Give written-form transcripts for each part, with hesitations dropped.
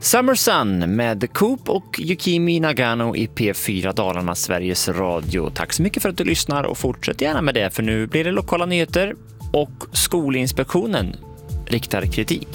Summer Sun med Coop och Yukimi Nagano i P4 Dalarna, Sveriges Radio. Tack så mycket för att du lyssnar och fortsätt gärna med det, för nu blir det lokala nyheter och Skolinspektionen riktar kritik.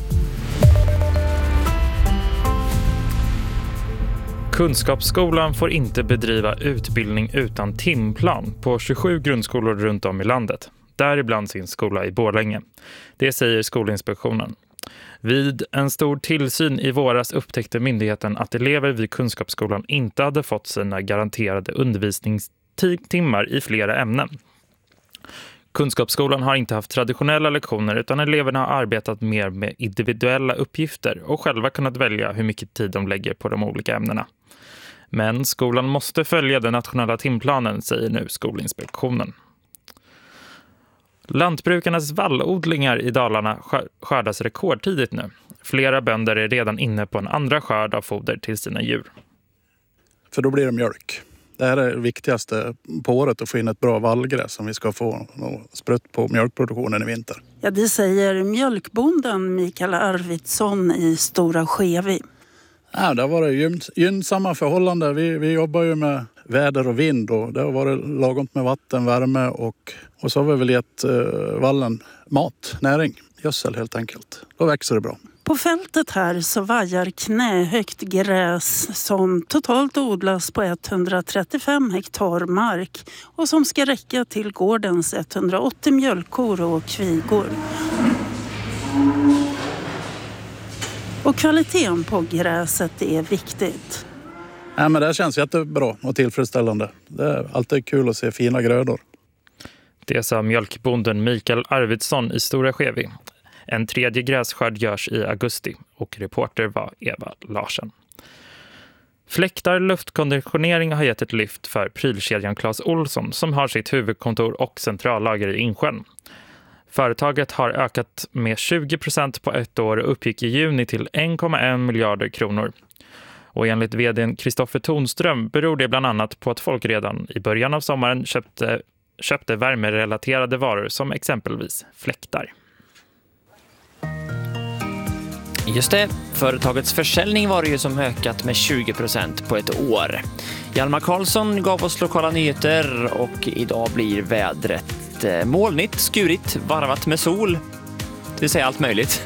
Kunskapsskolan får inte bedriva utbildning utan timplan på 27 grundskolor runt om i landet. Däribland sin skola i Borlänge. Det säger Skolinspektionen. Vid en stor tillsyn i våras upptäckte myndigheten att elever vid Kunskapsskolan inte hade fått sina garanterade undervisningstimmar i flera ämnen. Kunskapsskolan har inte haft traditionella lektioner utan eleverna har arbetat mer med individuella uppgifter och själva kunnat välja hur mycket tid de lägger på de olika ämnena. Men skolan måste följa den nationella timplanen, säger nu Skolinspektionen. Lantbrukarnas vallodlingar i Dalarna skördas rekordtidigt nu. Flera bönder är redan inne på en andra skörd av foder till sina djur. För då blir det mjölk. Det här är det viktigaste på året, att få in ett bra vallgräs som vi ska få sprutt på mjölkproduktionen i vinter. Ja, det säger mjölkbonden Mikael Arvidsson i Stora Skevi. Ja, det har varit gynnsamma förhållanden. Vi jobbar ju med väder och vind och det har varit lagom med vatten, värme och så har vi väl gett vallen mat, näring, gödsel helt enkelt. Då växer det bra. På fältet här så vajar knähögt gräs som totalt odlas på 135 hektar mark och som ska räcka till gårdens 180 mjölkkor och kvigor. Och kvaliteten på gräset är viktigt. Ja, men det känns jättebra och tillfredsställande. Det är alltid kul att se fina grödor. Det sa mjölkbonden Mikael Arvidsson i Stora Skevi. En tredje grässkörd görs i augusti och reporter var Eva Larsson. Fläktar luftkonditionering har gett ett lyft för prylkedjan Clas Ohlson som har sitt huvudkontor och centrallager i Insjön. Företaget har ökat med 20% på ett år och uppgick i juni till 1,1 miljarder kronor. Och enligt vdn Kristoffer Tonström beror det bland annat på att folk redan i början av sommaren köpte värmerelaterade varor som exempelvis fläktar. Just det, företagets försäljning var det ju som ökat med 20% på ett år. Hjalmar Karlsson gav oss lokala nyheter och idag blir vädret molnigt, skurigt, varvat med sol. Det vill säga allt möjligt.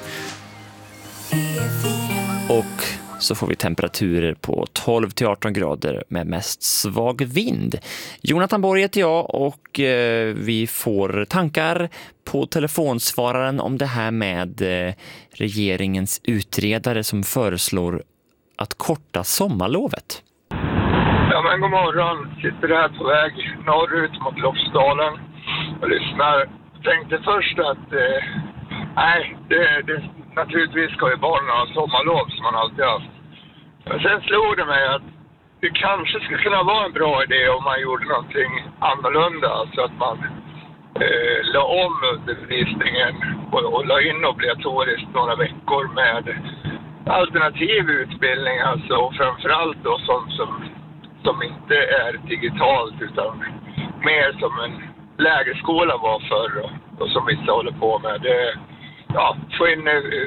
Och så får vi temperaturer på 12-18 grader med mest svag vind. Jonathan Borg heter jag och vi får tankar på telefonsvararen om det här med regeringens utredare som föreslår att korta sommarlovet. Ja, men god morgon. Sitter här på väg norrut mot Lofsdalen och lyssnar. Tänkte först att det naturligtvis ska ju barnen ha sommarlov som man alltid haft. Men sen slog det mig att det kanske skulle kunna vara en bra idé om man gjorde någonting annorlunda. Alltså att man la om undervisningen och la in obligatoriskt några veckor med alternativ utbildning. Alltså, och framförallt då som inte är digitalt utan mer som en lägerskola var förr och som vissa håller på med. Få in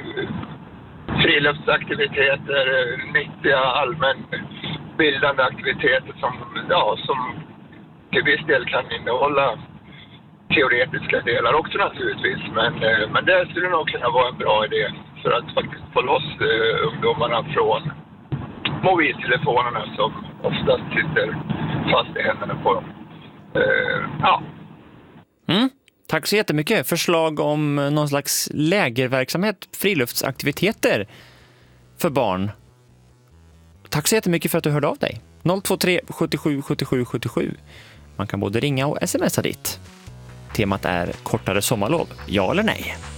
friluftsaktiviteter, nyttiga allmänbildande aktiviteter som till viss del kan innehålla teoretiska delar också naturligtvis. Men det skulle nog kunna vara en bra idé för att faktiskt få loss ungdomarna från mobiltelefonerna som oftast sitter fast i händerna på dem. Tack så jättemycket. Förslag om någon slags lägerverksamhet, friluftsaktiviteter för barn. Tack så jättemycket för att du hörde av dig. 023 77 77 77. Man kan både ringa och smsa dit. Temat är kortare sommarlov, ja eller nej?